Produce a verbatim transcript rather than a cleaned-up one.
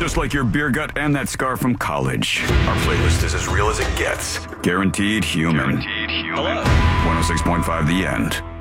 Just like your beer gut and that scar from college. Our playlist is as real as it gets. Guaranteed human. Guaranteed human. one oh six point five The End.